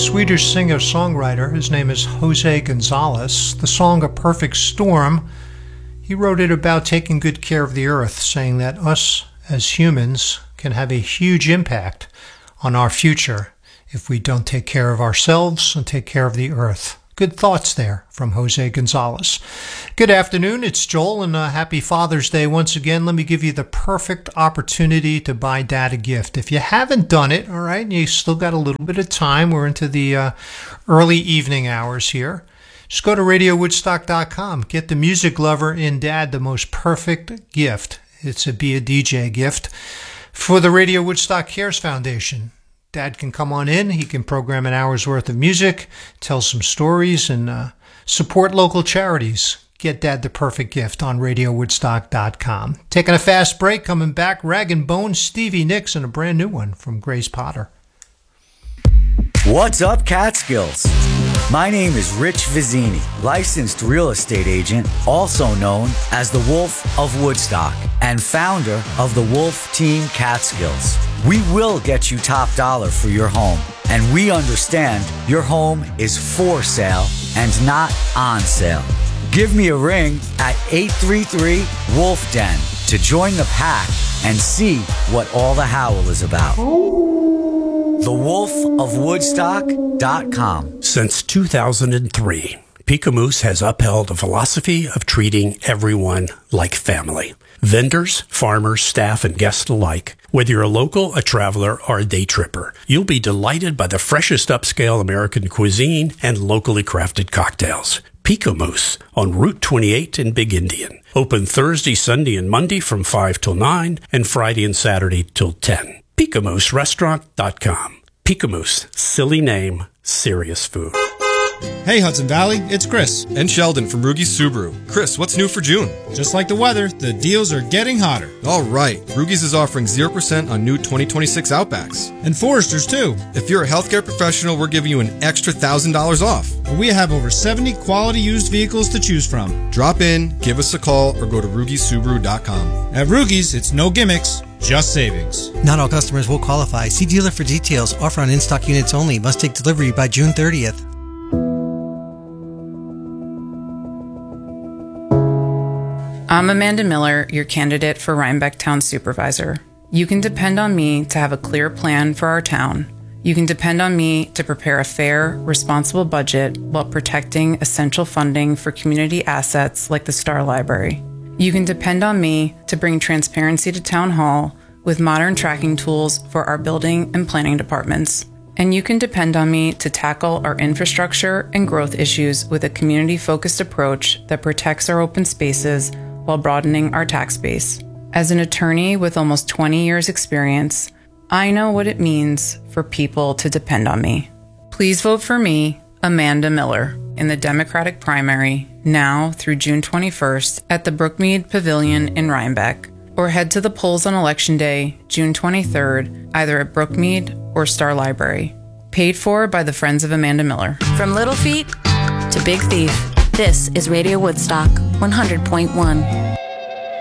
Swedish singer-songwriter. His name is Jose Gonzalez. The song A Perfect Storm, he wrote it about taking good care of the earth, saying that us as humans can have a huge impact on our future if we don't take care of ourselves and take care of the earth. Good thoughts there from Jose Gonzalez. Good afternoon, it's Joel, and happy Father's Day once again. Let me give you the perfect opportunity to buy Dad a gift. If you haven't done it, all right, you still got a little bit of time. We're into the early evening hours here. Just go to RadioWoodstock.com. Get the music lover in Dad the most perfect gift. It's be a DJ gift for the Radio Woodstock Cares Foundation. Dad can come on in. He can program an hour's worth of music, tell some stories, and support local charities. Get Dad the perfect gift on RadioWoodstock.com. Taking a fast break, coming back, Rag and Bone, Stevie Nicks, and a brand new one from Grace Potter. What's up, Catskills? My name is Rich Vizzini, licensed real estate agent, also known as the Wolf of Woodstock, and founder of the Wolf Team Catskills. We will get you top dollar for your home, and we understand your home is for sale and not on sale. Give me a ring at 833-WOLF-DEN to join the pack and see what all the howl is about. TheWolfOfWoodstock.com. Since 2003, Picamous has upheld a philosophy of treating everyone like family. Vendors, farmers, staff, and guests alike. Whether you're a local, a traveler, or a day tripper, you'll be delighted by the freshest upscale American cuisine and locally crafted cocktails. Picamous on Route 28 in Big Indian. Open Thursday, Sunday, and Monday from 5 till 9 and Friday and Saturday till 10. PicamousRestaurant.com. Picamous, silly name, serious food. Hey Hudson Valley, it's Chris. And Sheldon from Rugy's Subaru. Chris, what's new for June? Just like the weather, the deals are getting hotter. All right, Rugy's is offering 0% on new 2026 Outbacks. And Foresters too. If you're a healthcare professional, we're giving you an extra $1,000 off. We have over 70 quality used vehicles to choose from. Drop in, give us a call, or go to RugySubaru.com. At Rugy's, it's no gimmicks, just savings. Not all customers will qualify. See dealer for details. Offer on in-stock units only. Must take delivery by June 30th. I'm Amanda Miller, your candidate for Rhinebeck Town Supervisor. You can depend on me to have a clear plan for our town. You can depend on me to prepare a fair, responsible budget while protecting essential funding for community assets like the Star Library. You can depend on me to bring transparency to Town Hall with modern tracking tools for our building and planning departments. And you can depend on me to tackle our infrastructure and growth issues with a community-focused approach that protects our open spaces while broadening our tax base. As an attorney with almost 20 years experience, I know what it means for people to depend on me. Please vote for me, Amanda Miller, in the Democratic primary now through June 21st at the Brookmead Pavilion in Rhinebeck, or head to the polls on Election Day, June 23rd, either at Brookmead or Star Library. Paid for by the Friends of Amanda Miller. From Little Feat to Big Thief, this is Radio Woodstock 100.1.